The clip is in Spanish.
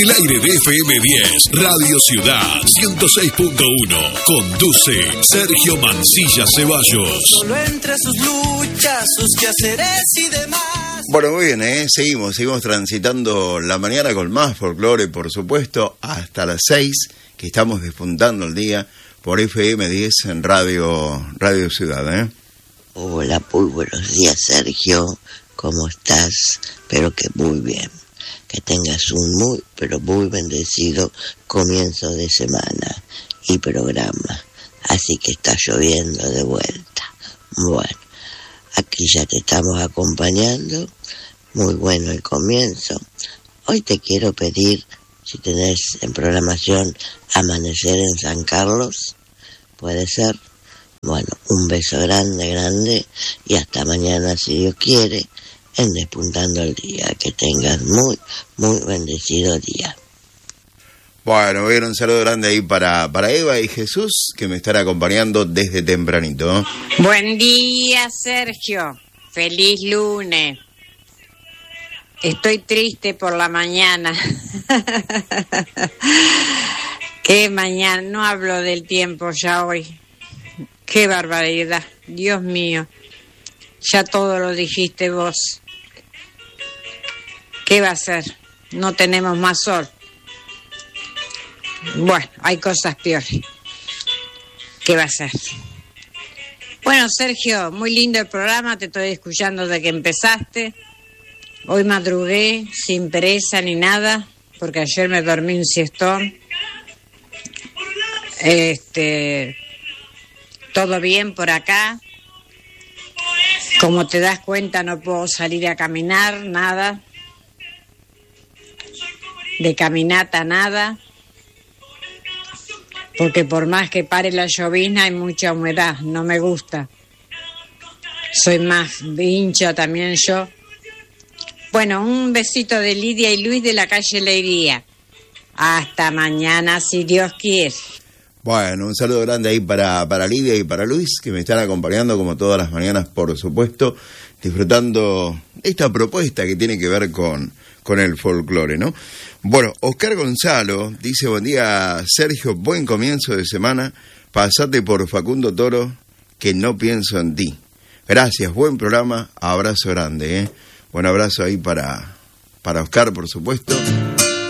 El aire de FM 10, Radio Ciudad 106.1. Conduce Sergio Mancilla Ceballos. Solo entre sus luchas, sus quehaceres y demás. Bueno, muy bien, seguimos transitando la mañana con más folclore, por supuesto, hasta las 6, que estamos despuntando el día por FM 10 en Radio Ciudad, Hola, muy buenos días, Sergio. ¿Cómo estás? Espero que muy bien. Que tengas un muy, pero muy bendecido comienzo de semana y programa. Así que está lloviendo de vuelta. Bueno, aquí ya te estamos acompañando. Muy bueno el comienzo. Hoy te quiero pedir, si tenés en programación Amanecer en San Carlos, puede ser. Bueno, un beso grande y hasta mañana, si Dios quiere, en Despuntando el Día. Que tengas muy, muy bendecido día. Bueno, voy a dar un saludo grande ahí para Eva y Jesús, que me están acompañando desde tempranito. Buen día, Sergio. Feliz lunes. Estoy triste por la mañana. Qué mañana, no hablo del tiempo ya hoy. Qué barbaridad, Dios mío. Ya todo lo dijiste vos. ¿Qué va a ser? No tenemos más sol. Bueno, hay cosas peores. ¿Qué va a ser? Bueno, Sergio, muy lindo el programa, te estoy escuchando desde que empezaste. Hoy madrugué sin pereza ni nada, porque ayer me dormí un siestón. Todo bien por acá. Como te das cuenta, no puedo salir a caminar, nada. De caminata, nada. Porque por más que pare la llovizna, hay mucha humedad, no me gusta. Soy más hincha también yo. Bueno, un besito de Lidia y Luis de la calle Leiría. Hasta mañana, si Dios quiere. Bueno, un saludo grande ahí para Lidia y para Luis, que me están acompañando como todas las mañanas, por supuesto, disfrutando esta propuesta que tiene que ver con el folclore, ¿no? Bueno, Oscar Gonzalo dice: buen día, Sergio, buen comienzo de semana, pasate por Facundo Toro, que no pienso en ti. Gracias, buen programa, abrazo grande, Buen abrazo ahí para Oscar, por supuesto.